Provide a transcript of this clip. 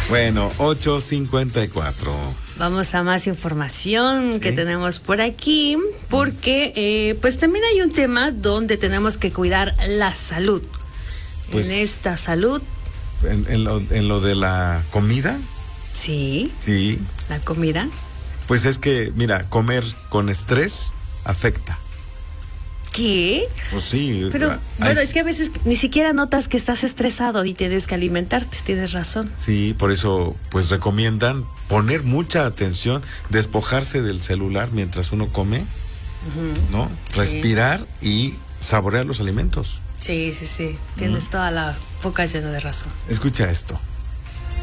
Bueno, 8:54. Vamos a más información Sí. que tenemos por aquí, porque pues también hay un tema donde tenemos que cuidar la salud. Pues, en esta salud, En lo de la comida, sí, sí. la comida. Pues es que, mira, comer con estrés afecta. ¿Qué? Pues sí. Pero hay- bueno, es que a veces ni siquiera notas que estás estresado y tienes que alimentarte, tienes razón. Sí, por eso pues recomiendan poner mucha atención, despojarse del celular mientras uno come, ¿no? Respirar y saborear los alimentos. Sí, tienes toda la boca llena de razón. Escucha esto.